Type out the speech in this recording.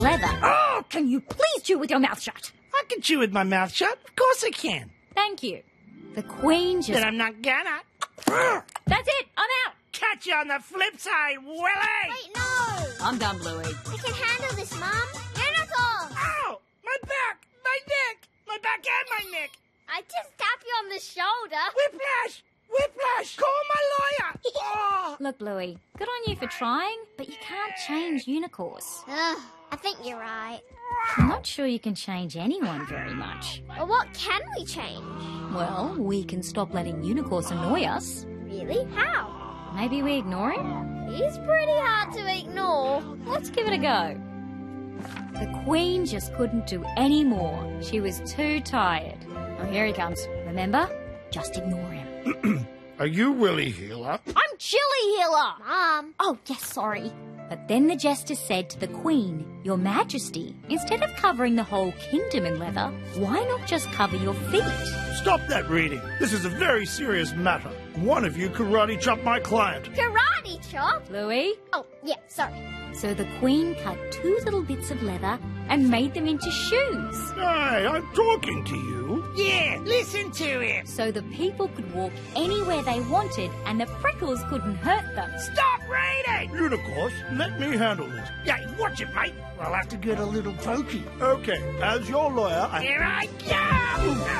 leather. Oh, can you please chew with your mouth shut? I can chew with my mouth shut. Of course I can. Thank you. The Queen just... Then I'm not gonna. That's it! I'm out! Catch you on the flip side, Willie! Wait, no! I'm done, Bluey. We can handle this, Mum. Unicorn! Ow! My back! My neck! My back and my neck! I just tapped you on the shoulder. Whiplash! Whiplash! Call my lawyer! Oh. Look, Bluey, good on you for trying, but you can't change unicorns. Ugh, I think you're right. I'm not sure you can change anyone very much. Well, what can we change? Well, we can stop letting unicorns annoy us. Really? How? Maybe we ignore him? He's pretty hard to ignore. Let's give it a go. The Queen just couldn't do any more. She was too tired. Oh, here he comes. Remember? Just ignore him. Are you Willie Healer? I'm Chili Healer! Mum. Oh, yes, sorry. But then the jester said to the Queen, Your Majesty, instead of covering the whole kingdom in leather, why not just cover your feet? Stop that reading. This is a very serious matter. One of you karate chop my client. Karate chop? Louis? Oh, yeah, sorry. So the Queen cut 2 little bits of leather and made them into shoes. Hey, I'm talking to you. Yeah, listen to him. So the people could walk anywhere they wanted and the prickles couldn't hurt them. Stop reading! Unicorns, let me handle this. Yeah, watch it, mate. I'll have to get a little pokey. Okay, as your lawyer, Here I go!